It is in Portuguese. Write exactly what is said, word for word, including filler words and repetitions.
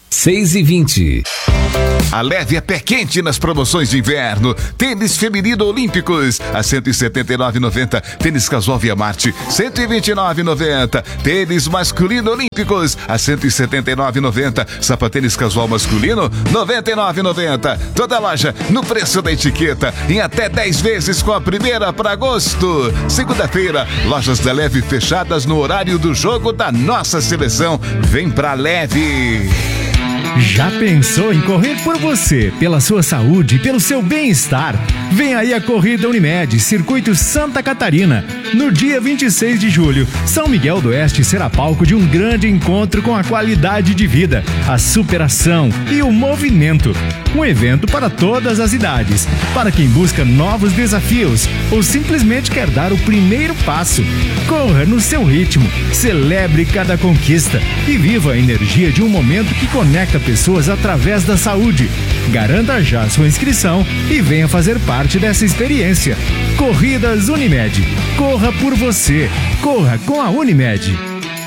seis e vinte. A leve é pé quente nas promoções de inverno. Tênis feminino olímpicos a cento e setenta e nove reais e noventa centavos. Tênis casual Via Marte cento e vinte e nove reais e noventa centavos. Tênis masculino olímpicos a cento e setenta e nove reais e noventa centavos. Sapatênis casual masculino noventa e nove reais e noventa centavos. Toda loja no preço da etiqueta em até dez vezes com a primeira para agosto. Segunda-feira, lojas da Leve fechadas no horário do jogo da nossa seleção. Vem pra Leve. Já pensou em correr por você, pela sua saúde e pelo seu bem-estar? Vem aí a Corrida Unimed, Circuito Santa Catarina. No dia vinte e seis de julho, São Miguel do Oeste será palco de um grande encontro com a qualidade de vida, a superação e o movimento. Um evento para todas as idades, para quem busca novos desafios ou simplesmente quer dar o primeiro passo. Corra no seu ritmo, celebre cada conquista e viva a energia de um momento que conecta pessoas através da saúde. Garanta já sua inscrição e venha fazer parte dessa experiência. Corridas Unimed. Corra por você. Corra com a Unimed.